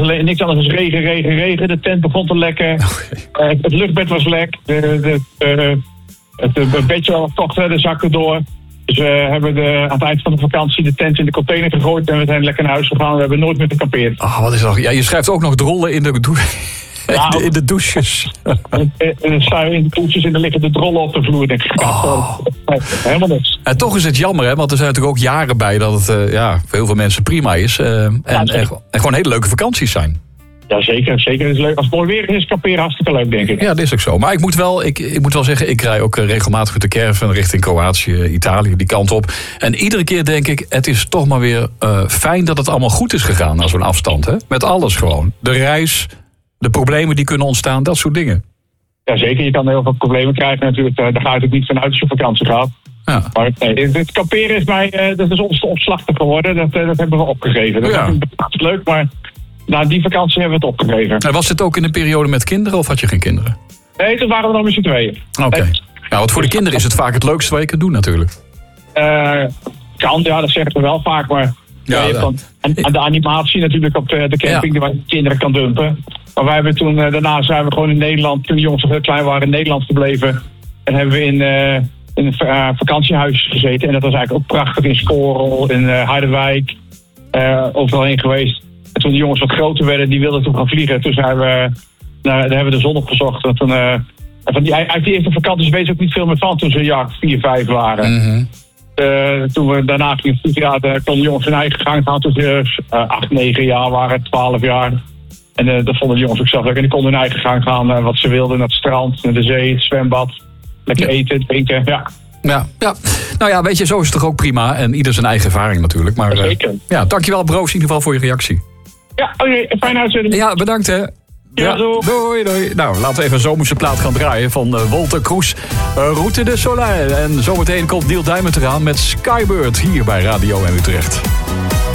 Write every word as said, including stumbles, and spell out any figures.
alleen niks anders dan regen, regen, regen. De tent begon te lekken. Okay. Uh, het luchtbed was lek. De, de, uh, het, het bedje tocht de zakken door. Dus we hebben de, aan het eind van de vakantie de tent in de container gegooid. En we zijn lekker naar huis gegaan. We hebben nooit meer gekampeerd. Oh, wat is dat? Ja, je schrijft ook nog drollen in de, dou- ja, in de douches. En, en sta je in de douches en dan liggen de drollen op de vloer. Denk ik, oh. Helemaal niks. En toch is het jammer, hè? Want er zijn natuurlijk ook jaren bij dat het uh, ja, voor heel veel mensen prima is. Uh, en, ja, en, en gewoon hele leuke vakanties zijn. Ja, zeker. Zeker. Het is leuk. Als het mooi weer is, kamperen hartstikke leuk, denk ik. Ja, dat is ook zo. Maar ik moet wel, ik, ik moet wel zeggen, ik rij ook regelmatig met de caravan richting Kroatië, Italië, die kant op. En iedere keer denk ik, het is toch maar weer uh, fijn dat het allemaal goed is gegaan na zo'n afstand. Hè? Met alles gewoon. De reis, de problemen die kunnen ontstaan, dat soort dingen. Ja, zeker. Je kan heel veel problemen krijgen natuurlijk. Daar ga je het niet vanuit als je vakantie gaat. Ja. Maar nee, het kamperen is mij, uh, dat is ons opslachtig geworden. Dat, uh, dat hebben we opgegeven. Dat ja. is leuk, maar na die vakantie hebben we het opgegeven. En was het ook in een periode met kinderen of had je geen kinderen? Nee, toen waren we nog met z'n tweeën. Oké. Okay. Ja, want voor de kinderen is het vaak het leukste wat je kunt doen natuurlijk. Uh, kan, ja, dat zeggen we wel vaak. Maar ja, ja, dan, en, en de animatie natuurlijk op de, de camping, ja. waar je kinderen kan dumpen. Maar wij hebben toen, uh, daarna zijn we gewoon in Nederland, toen de jongens nog heel klein waren, in Nederland gebleven. En hebben we in, uh, in een uh, vakantiehuis gezeten. En dat was eigenlijk ook prachtig in Skorrel, in uh, Harderwijk. Uh, overal heen geweest. En toen de jongens wat groter werden, die wilden toen gaan vliegen. Toen zijn we, nou, daar hebben we de zon opgezocht. En toen, uh, van die, uit die eerste vakanties weet ik ook niet veel meer van toen ze ja, vier, vijf waren. Mm-hmm. Uh, toen we daarna gingen vliegen, ja, konden de jongens hun eigen gang gaan. Toen ze uh, acht, negen jaar waren, twaalf jaar. En uh, dat vonden de jongens ook zo leuk. En die konden hun eigen gang gaan, uh, wat ze wilden. Naar het strand, naar de zee, het zwembad. Lekker ja. eten, drinken, ja. Ja, ja, nou ja, weet je, zo is het toch ook prima. En ieder zijn eigen ervaring natuurlijk. Maar, Zeker. Uh, ja, dankjewel Broos in ieder geval voor je reactie. Ja, oké, okay, fijne uitzending. Ja, bedankt hè. Ja, doei, doei. Nou, laten we even een zomerse plaat gaan draaien van uh, Wolter Kroes. Uh, Route de Soleil. En zometeen komt Neil Diamond eraan met Skybird hier bij Radio en Utrecht.